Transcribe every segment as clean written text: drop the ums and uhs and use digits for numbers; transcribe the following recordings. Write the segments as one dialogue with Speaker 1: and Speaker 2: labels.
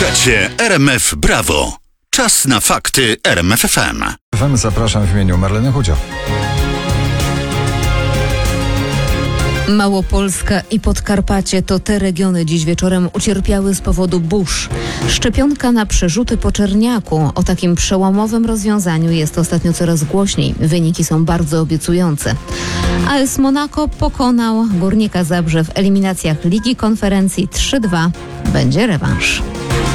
Speaker 1: Słuchacie RMF Brawo. Czas na fakty RMF FM.
Speaker 2: Zapraszam w imieniu Marleny Chudzio.
Speaker 3: Małopolska i Podkarpacie to te regiony dziś wieczorem ucierpiały z powodu burz. Szczepionka na przerzuty po czerniaku. O takim przełomowym rozwiązaniu jest ostatnio coraz głośniej. Wyniki są bardzo obiecujące. AS Monaco pokonał Górnika Zabrze w eliminacjach Ligi Konferencji 3-2. Będzie rewanż.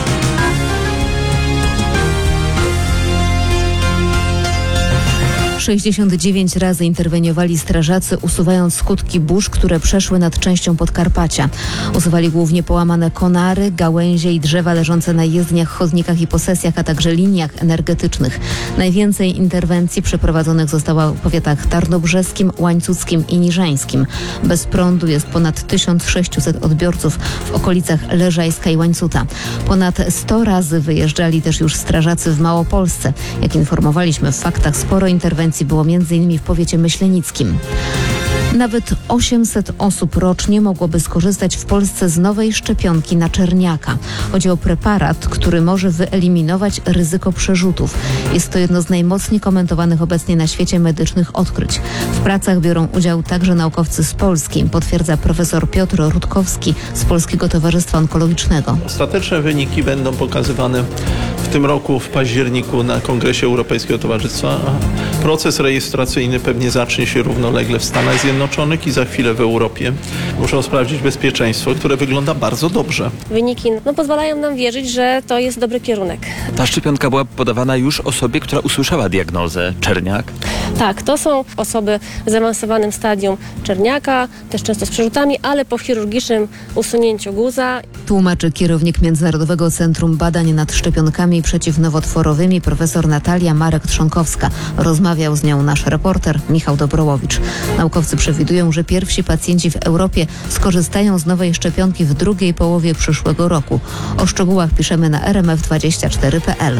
Speaker 3: - 69 razy interweniowali strażacy, usuwając skutki burz, które przeszły nad częścią Podkarpacia. Usuwali głównie połamane konary, gałęzie i drzewa leżące na jezdniach, chodnikach i posesjach, a także liniach energetycznych. Najwięcej interwencji przeprowadzonych zostało w powiatach tarnobrzeskim, łańcuckim i niżańskim. Bez prądu jest ponad 1600 odbiorców w okolicach Leżajska i Łańcuta. Ponad 100 razy wyjeżdżali też już strażacy w Małopolsce. Jak informowaliśmy w faktach, sporo interwencji było m.in. w powiecie myślenickim. Nawet 800 osób rocznie mogłoby skorzystać w Polsce z nowej szczepionki na czerniaka. Chodzi o preparat, który może wyeliminować ryzyko przerzutów. Jest to jedno z najmocniej komentowanych obecnie na świecie medycznych odkryć. W pracach biorą udział także naukowcy z Polski, potwierdza profesor Piotr Rutkowski z Polskiego Towarzystwa Onkologicznego.
Speaker 4: Ostateczne wyniki będą pokazywane w tym roku w październiku na Kongresie Europejskiego Towarzystwa. Proces rejestracyjny pewnie zacznie się równolegle w Stanach Zjednoczonych i za chwilę w Europie. Muszą sprawdzić bezpieczeństwo, które wygląda bardzo dobrze.
Speaker 5: Wyniki pozwalają nam wierzyć, że to jest dobry kierunek.
Speaker 6: Ta szczepionka była podawana już osobie, która usłyszała diagnozę czerniak?
Speaker 5: Tak, to są osoby w zaawansowanym stadium czerniaka, też często z przerzutami, ale po chirurgicznym usunięciu guza.
Speaker 3: Tłumaczy kierownik Międzynarodowego Centrum Badań nad Szczepionkami Przeciwnowotworowymi profesor Natalia Marek-Trzonkowska. Rozmawiał z nią nasz reporter Michał Dobrołowicz. Naukowcy przewidują, że pierwsi pacjenci w Europie skorzystają z nowej szczepionki w drugiej połowie przyszłego roku. O szczegółach piszemy na rmf24.pl.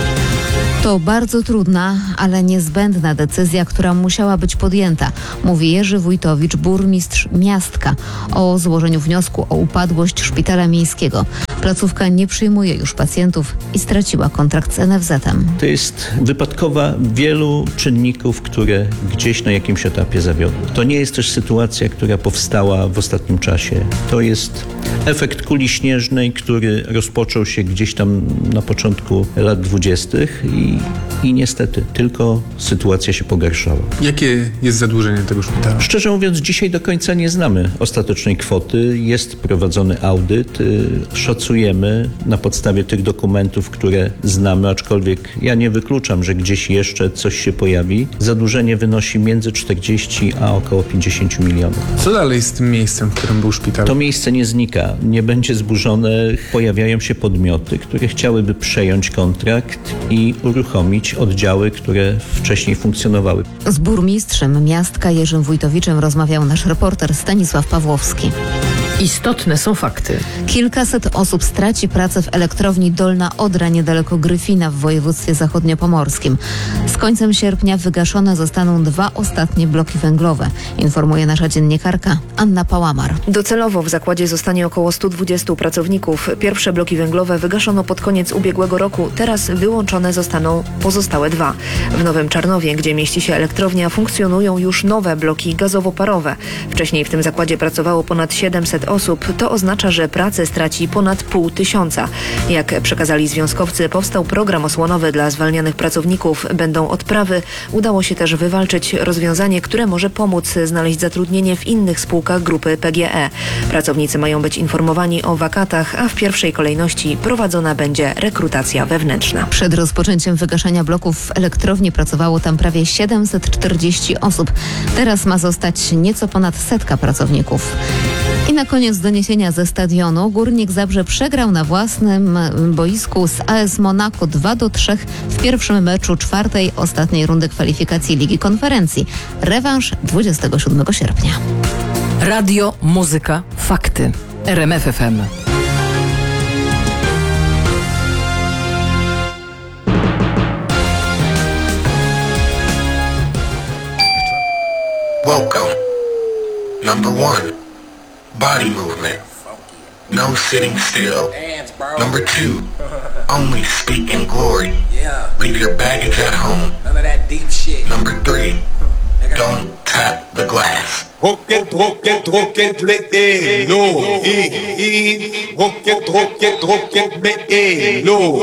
Speaker 3: To bardzo trudna, ale niezbędna decyzja, która musiała być podjęta, mówi Jerzy Wójtowicz, burmistrz Miastka, o złożeniu wniosku o upadłość szpitala miejskiego. Placówka nie przyjmuje już pacjentów i straciła kontrakt z NFZ-em.
Speaker 7: To jest wypadkowa wielu czynników, które gdzieś na jakimś etapie zawiodły. To nie jest też sytuacja, która powstała w ostatnim czasie. To jest efekt kuli śnieżnej, który rozpoczął się gdzieś tam na początku lat 20. i niestety tylko sytuacja się pogarszała.
Speaker 8: Jakie jest zadłużenie tego szpitala?
Speaker 7: Szczerze mówiąc, dzisiaj do końca nie znamy ostatecznej kwoty. Jest prowadzony audyt. Szacujemy na podstawie tych dokumentów, które znamy, aczkolwiek ja nie wykluczam, że gdzieś jeszcze coś się pojawi. Zadłużenie wynosi między 40 a około 50 milionów.
Speaker 8: Co dalej z tym miejscem, w którym był szpital?
Speaker 7: To miejsce nie znika, nie będzie zburzone. Pojawiają się podmioty, które chciałyby przejąć kontrakt i uruchomić oddziały, które wcześniej funkcjonowały.
Speaker 3: Z burmistrzem Miastka Jerzym Wójtowiczem rozmawiał nasz reporter Stanisław Pawłowski.
Speaker 9: Istotne są fakty.
Speaker 3: Kilkaset osób straci pracę w elektrowni Dolna Odra niedaleko Gryfina w województwie zachodniopomorskim. Z końcem sierpnia wygaszone zostaną 2 ostatnie bloki węglowe, informuje nasza dziennikarka Anna Pałamar.
Speaker 10: Docelowo w zakładzie zostanie około 120 pracowników. Pierwsze bloki węglowe wygaszono pod koniec ubiegłego roku. Teraz wyłączone zostaną pozostałe 2. W Nowym Czarnowie, gdzie mieści się elektrownia, funkcjonują już nowe bloki gazowo-parowe. Wcześniej w tym zakładzie pracowało ponad 700 osób. To oznacza, że pracę straci ponad 500. Jak przekazali związkowcy, powstał program osłonowy dla zwalnianych pracowników. Będą odprawy. Udało się też wywalczyć rozwiązanie, które może pomóc znaleźć zatrudnienie w innych spółkach grupy PGE. Pracownicy mają być informowani o wakatach, a w pierwszej kolejności prowadzona będzie rekrutacja wewnętrzna.
Speaker 3: Przed rozpoczęciem wygaszania bloków w elektrowni pracowało tam prawie 740 osób. Teraz ma zostać nieco ponad 100 pracowników. I na koniec doniesienia ze stadionu. Górnik Zabrze przegrał na własnym boisku z AS Monaco 2-3 w pierwszym meczu 4. ostatniej rundy kwalifikacji Ligi Konferencji. Rewanż 27 sierpnia.
Speaker 9: Radio, muzyka, fakty. RMF FM.
Speaker 11: Welcome. Number 1. Body movement. no sitting still. Number 2, only speak in glory. Leave your baggage at home. Number 3, don't tap the glass.
Speaker 12: Rocket, let it, no, rocket, me, no.